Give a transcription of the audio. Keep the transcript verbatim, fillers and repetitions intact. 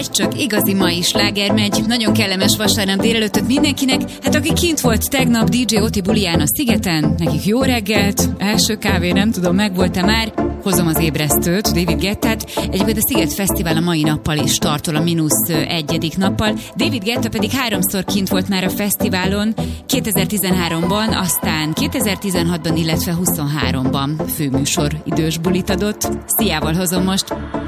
vagy csak igazi mai sláger megy. Nagyon kellemes vasárnap délelőttöt mindenkinek. Hát aki kint volt tegnap dé dzsé Oti buliján a Szigeten, nekik jó reggelt, első kávé, nem tudom, megvolt-e már. Hozom az ébresztőt, David Guettát. Egyébként a Sziget Fesztivál a mai nappal is startol, a mínusz egyedik nappal. David Guetta pedig háromszor kint volt már a fesztiválon, kétezer-tizenháromban, aztán kétezer-tizenhatban, illetve huszonháromban főműsor idős bulit adott. Sziával hozom most.